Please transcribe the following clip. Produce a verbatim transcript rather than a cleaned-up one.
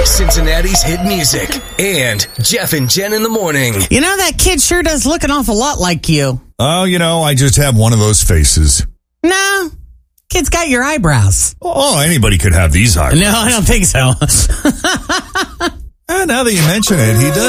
Cincinnati's hit music, and Jeff and Jen in the morning. You know, that kid sure does look an awful lot like you. Oh, you know, I just have one of those faces. No, kid's got your eyebrows. Oh, anybody could have these eyebrows. No, I don't think so. Ah, now that you mention it, he does.